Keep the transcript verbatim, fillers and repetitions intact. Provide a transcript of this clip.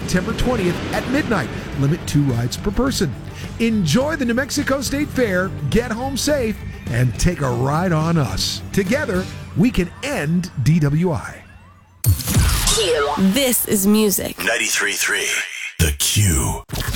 September twentieth at midnight. Limit two rides per person. Enjoy the New Mexico State Fair, get home safe, and take a ride on us. Together, we can end D W I. This is music. ninety-three point three The Q.